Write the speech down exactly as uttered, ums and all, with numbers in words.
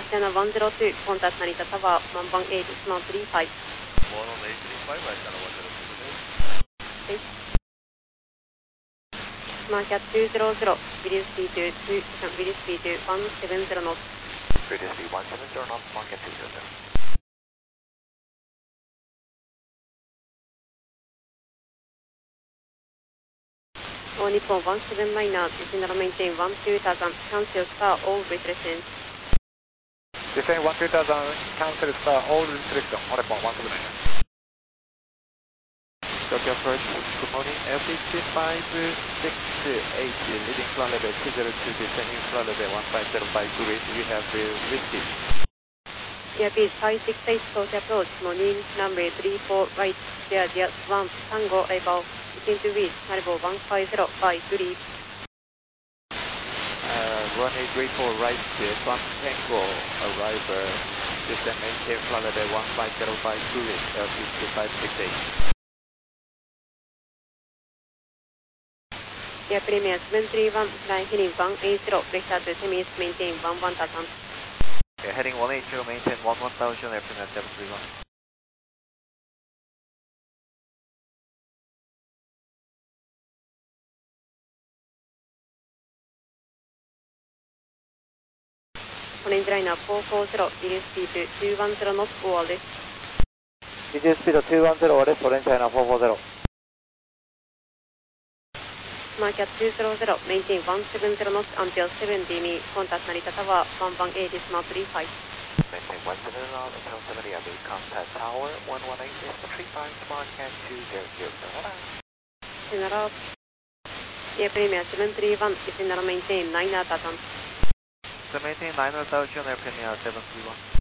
China one zero two, contact Narita Tower, one one eight, decimal three five. one one eight three five, right, China one zero two, Okay. Market two zero zero, video speed to two, video speed to one seven zero knots. Radio speed one seven zero knots, market two zero zero. All Nippon one seven niner, descend and maintain one two thousand, cancel star all restrictions. Descend one two thousand, cancel star all restriction, all Nippon one seven niner. Tokyo approach, good morning, L P T five six eight, leading flight level two zero two, descending flight level one five zero five, grid, we have uh, whiskey. Airfield five six eight, Tokyo approach, morning, runway three four right, there, there, one, Tango, arrival, looking to reach, arrival one five zero five, grid. Uh, runway three four right, one Tango, arrival, descend maintain flight level one five zero five, grid, L P T five six eight. Air Premier seven three one, flying heading one eight zero, vector to semis, maintain one one thousand. Okay, heading one eight zero, maintain one one thousand, Air Premier seven three one. Orange liner four four zero, video speed to two one zero knots, or less. Video speed two one zero, left, orange liner four four zero. Market two zero zero, maintain one seven zero knots until seventy me, contact Narita Tower, one one eight, decimal three five. Maintain one seven zero knots until seventy, I will contact Tower one one eight, decimal three five, market two zero zero. Sayonara. Air Premier seven three one, descend and maintain nine thousand. So maintain nine thousand, Air Premier seven three one.